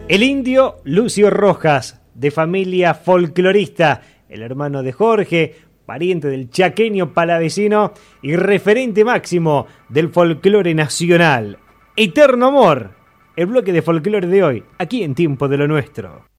El indio Lucio Rojas, de familia folclorista, el hermano de Jorge, pariente del chaqueño palavecino y referente máximo del folclore nacional. Eterno Amor, el bloque de folclore de hoy, aquí en Tiempo de lo Nuestro.